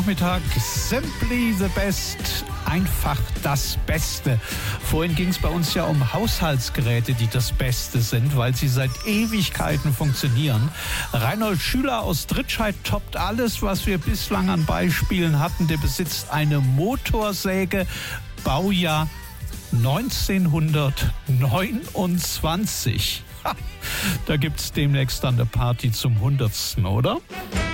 Mittag Simply the Best, einfach das Beste. Vorhin ging es bei uns ja um Haushaltsgeräte, die das Beste sind, weil sie seit Ewigkeiten funktionieren. Reinhold Schüler aus Drittscheid toppt alles, was wir bislang an Beispielen hatten. Der besitzt eine Motorsäge, Baujahr 1929. Da gibt's demnächst dann eine Party zum 100. oder?